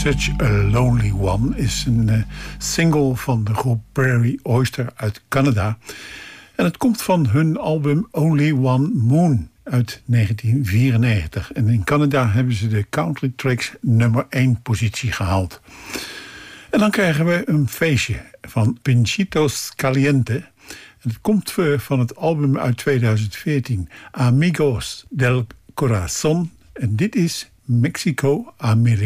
Such a Lonely One is een single van de groep Prairie Oyster uit Canada. En het komt van hun album Only One Moon uit 1994. En in Canada hebben ze de Country Tracks nummer 1 positie gehaald. En dan krijgen we een feestje van Pinchitos Caliente. En het komt van het album uit 2014, Amigos del Corazon. En dit is Mexico Americano.